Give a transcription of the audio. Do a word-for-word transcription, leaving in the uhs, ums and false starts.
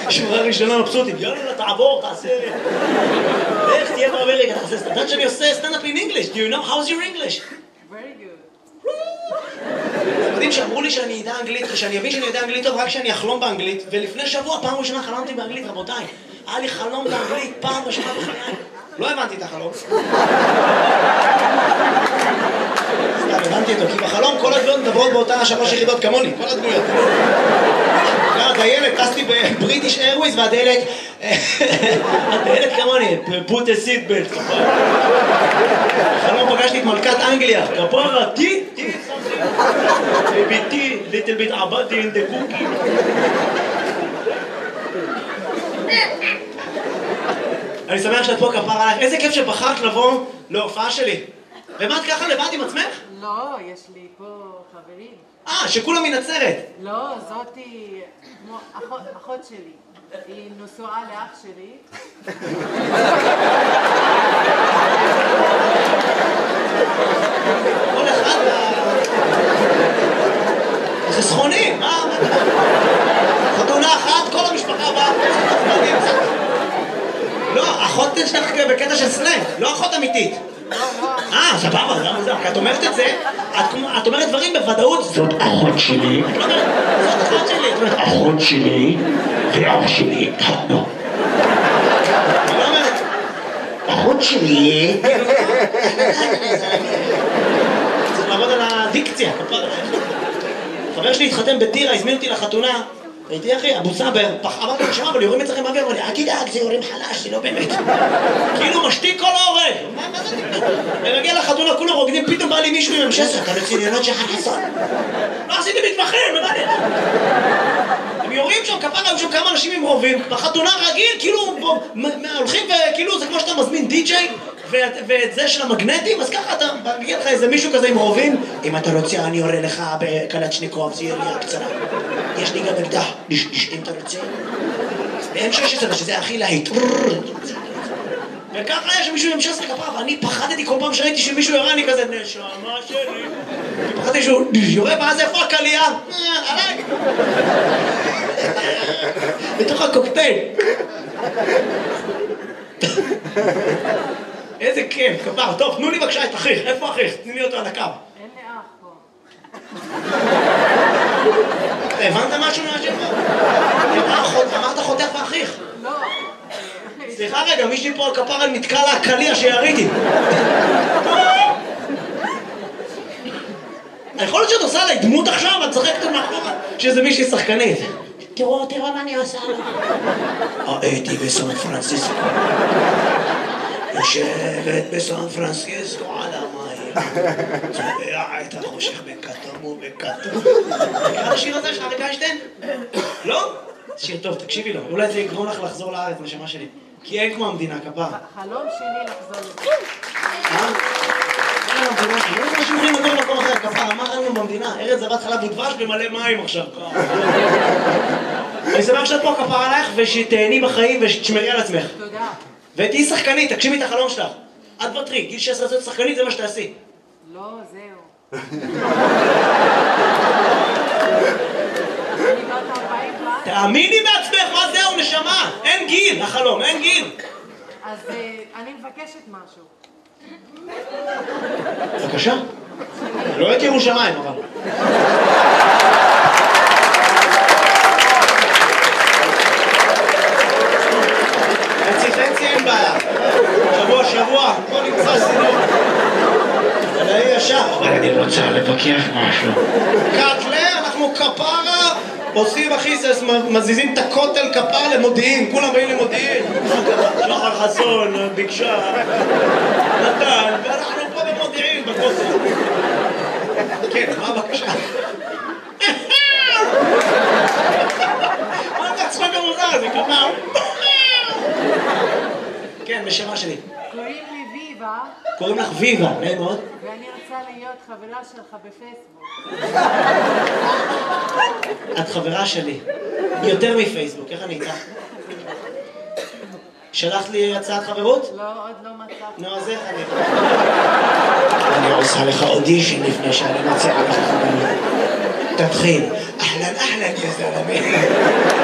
שמרה ראשונה מבסוטים, יאללה, תעבור, תעשה... איך תהיה באמריקה, תעשה סטנדאפ שאני עושה סטנדאפ in English. Do you know how's your English? Very good. אתם יודעים שאמרו לי שאני אדע אנגלית, ושאני אבין שאני יודע אנגלית טוב רק כשאני אחלום באנגלית, ולפני שבוע, פעם ראשונה חלמתי באנגלית, רבותיי. היה לי חלום באנגלית, פעם ראשונה בחיי. לא הבנתי את החלום. סתם, הבנתי אותו, כי בחלום כל הדמויות מדברות באותה שלוש יחידות כמוני, כל הדמויות. הדיילת, טסתי בבריטיש איירוויז, והדיילת... הדיילת כמוני, put a seat belt. בחלום פגשתי את מלכת אנגליה, כפרה, טי, טי, ביתי, little bit עבדתי in the cookie. אני שמח שאת פה כפרה עלייך. איזה כיף שבחרת לבוא להופעה שלי. ומה את ככה לבד עם עצמך? לא, יש לי פה חברים. אה, שכולם מנצרת. לא, זאתי כמו אחות, אחות שלי. היא נשואה לאח שלי. כל אחד... זה סכוני, מה? חתונה אחת, כל המשפחה באה. לא, אחות שלך בקטע של סלנג, לא אחות אמיתית. אה, סבבה, זה מוזר. את אומרת את זה, את אומרת דברים בוודאות. זאת אחות שלי. את לא אומרת, זאת אחות שלי. את אומרת, אחות שלי ואח שלי התחתנו. את לא אומרת, אחות שלי... צריך לעבוד על הדיקציה, כפר. חבר שלי התחתן בטירה, הזמין אותי לחתונה. הייתי אחי, אבו סאבר, אמרתי לו, שמע, אבל יורים אצלכם באוויר, אמר לי, אל תדאג, זה יורים חלש, זה לא באמת. כאילו משתיק כל ההורג. מה זה? ונגיע לחתונה, כולם רוקדים, פתאום בא לי מישהו עם המשסר, אתה רציניונות שלך חסון. לא עשיתי מתמחים, מה זה? הם יורים שם, כפרה, היו שם כמה אנשים עם רובים, בחתונה רגיל, כאילו, הולכים וכאילו, זה כמו שאתה מזמין די-ג'יי, ואת זה של המגנטים, אז ככה אתה מגיע לך איזה מישהו כזה עם רובים, אם אתה רוצה, אני יורה לך בקלצ'ניקוב, זה ירייה קצרה. יש לי גם אקדח, אם אתה רוצה. ב-אם שש עשרה, שזה הכי להיט. וככה היה שמישהו עם שש עשרה כפרה, ואני פחדתי כל פעם שראיתי שמישהו יורה, אני כזה, נשמה שלי. פחדתי שהוא יורה, ואז איפה הקלייה? עליי. בתוך הקוקטייל. איזה כיף, כפר. טוב, תנו לי בבקשה את אחיך. איפה אחיך? תני לי אותו על הקו. אין לי אח פה. אתה הבנת משהו מהשם פה? אמרת חותך ואחיך. לא. סליחה רגע, מישהי פה על כפר נתקע לה הקליע שיריתי. יכול להיות שאת עושה עליי דמות עכשיו, את צחקת מאחורה, שזה מישהי שחקנית. תראו, תראו מה אני עושה לה. הייתי בסן פרנסיסקו. יושבת בסן פרנסיסקו על המים. צובע את החושך בכתום ובכתום. מכירה את השיר הזה של אריק איינשטיין? לא? שיר טוב, תקשיבי לו. אולי זה יגרום לך לחזור לארץ, נשמה שלי. כי אין כמו המדינה, כפר. חלום שלי לחזור לפה. אה? אין המדינה, לא יודע שאתם יכולים לגור למקום אחר, כפר. אמר לנו במדינה, ארץ זבת חלב ודבש במלא מים עכשיו. אני שמח שאת פה כפר עלייך ושתהני בחיים ושתשמרי על עצמך. תודה. ותהי שחקנית, תגשימי את החלום שלך. את בטרי, גיל שש עשרה להיות שחקנית זה מה שתעשי. לא, זהו. אני בת ארבעים כבר. תאמיני בעצמך, מה זהו נשמה? אין גיל, החלום, אין גיל. אז אני מבקשת משהו. בבקשה. לא את ירושלים, אבל. חצי חצי אין בעיה. שבוע שבוע, פה נמצא סינור. זה לא ישר. אני רוצה לבקש משהו. קטלה, אנחנו כפרה. עושים אחי, מזיזים את הכותל כפר למודיעין, כולם באים למודיעין. שחר חסון, ביקשה, נתן, ואנחנו פה במודיעין, בכותל. כן, מה הבקשה? מה אתה צחוק המוזר הזה, כפר? כן, בשמה שלי. קוראים לי ויבה. קוראים לך ויבה, נעים מאוד. ואני רוצה להיות חברה שלך בפייסבוק. את חברה שלי. יותר מפייסבוק, איך אני איתך? שלחת לי הצעת חברות? לא, עוד לא מצאתי. נו, אז איך אני... אני עושה לך אודישן לפני שאני מציעה לך חברות. תתחיל. אהלן, אהלן, יא זלמי.